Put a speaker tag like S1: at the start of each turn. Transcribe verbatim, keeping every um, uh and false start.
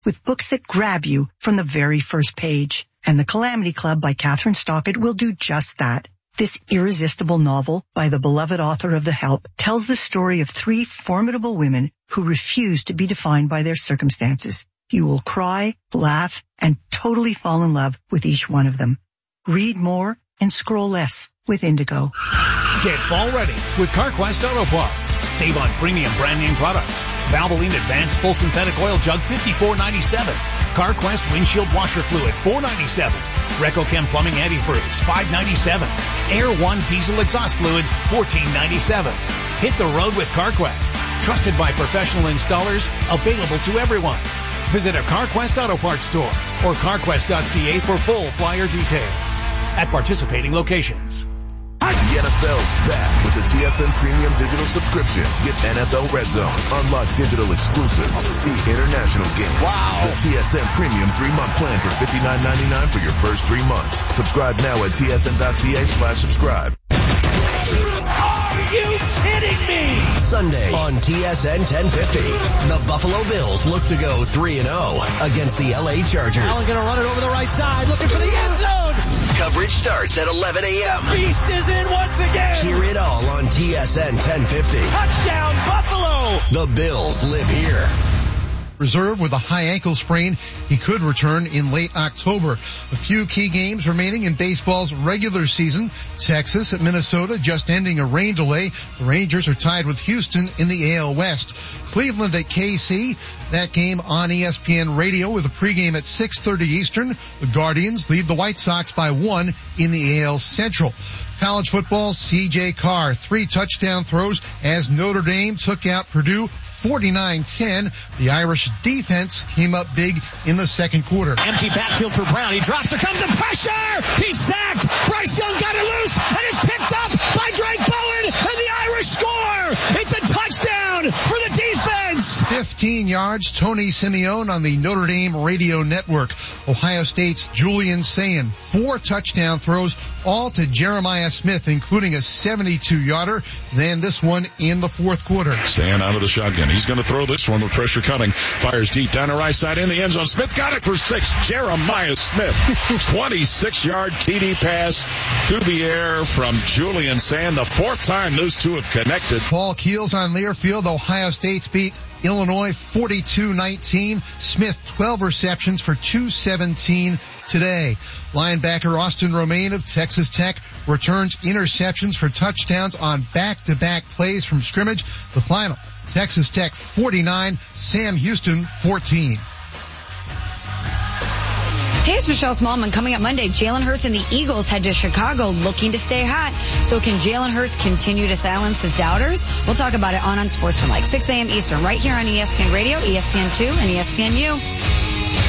S1: with books that grab you from the very first page. And The Calamity Club by Catherine Stockett will do just that. This irresistible novel by the beloved author of The Help tells the story of three formidable women who refuse to be defined by their circumstances. You will cry, laugh, and totally fall in love with each one of them. Read more and scroll less with Indigo.
S2: Get fall ready with CarQuest Auto Parts. Save on premium brand name products. Valvoline Advanced Full Synthetic Oil Jug fifty-four ninety-seven. CarQuest Windshield Washer Fluid four ninety-seven. RecoChem Plumbing Antifreeze five ninety-seven. Air One Diesel Exhaust Fluid fourteen ninety-seven. Hit the road with CarQuest. Trusted by professional installers. Available to everyone. Visit a CarQuest Auto Parts store or carquest dot c a for full flyer details at participating locations.
S3: The N F L's back with the T S N Premium Digital Subscription. Get N F L Red Zone, unlock digital exclusives, see international games.
S4: Wow.
S3: The T S N Premium three-month plan for fifty-nine ninety-nine for your first three months. Subscribe now at t s n dot c a slash subscribe.
S4: Are you kidding me?
S5: Sunday on T S N ten fifty. The Buffalo Bills look to go three and oh against the L A Chargers.
S6: Allen's going to run it over the right side, looking for the end zone.
S5: Coverage starts at eleven a.m.
S6: The beast is in once again.
S5: Hear it all on T S N ten fifty.
S6: Touchdown, Buffalo.
S5: The Bills live here.
S7: Reserve with a high ankle sprain. He could return in late October. A few key games remaining in baseball's regular season. Texas at Minnesota just ending a rain delay. The Rangers are tied with Houston in the A L West. Cleveland at K C. That game on E S P N Radio with a pregame at six thirty Eastern. The Guardians lead the White Sox by one in the A L Central. College football, C J Carr, three touchdown throws as Notre Dame took out Purdue forty-nine ten. The Irish defense came up big in the second quarter.
S6: Empty backfield for Brown. He drops. There comes the pressure. He's sacked. Bryce Young got it loose, and it's picked up by Drake Bowen, and the Irish score. It's a touchdown for the defense.
S7: fifteen yards. Tony Simeone on the Notre Dame radio network. Ohio State's Julian Sayin, four touchdown throws, all to Jeremiah Smith, including a seventy-two yarder. Then this one in the fourth quarter.
S8: Sayin out of the shotgun. He's going to throw this one with pressure coming. Fires deep down the right side in the end zone. Smith got it for six. Jeremiah Smith. twenty-six yard T D pass to the air from Julian Sayin. The fourth time those two have connected.
S7: Paul Keels on Learfield. Ohio State's beat Illinois forty-two nineteen. Smith twelve receptions for two seventeen today. Linebacker Austin Romaine of Texas Tech returns interceptions for touchdowns on back-to-back plays from scrimmage. The final, Texas Tech forty-nine, Sam Houston fourteen.
S9: Hey, it's Michelle Smallman. Coming up Monday, Jalen Hurts and the Eagles head to Chicago looking to stay hot. So can Jalen Hurts continue to silence his doubters? We'll talk about it on Unsportsmanlike, six a.m. Eastern, right here on E S P N Radio, E S P N two, and E S P N U.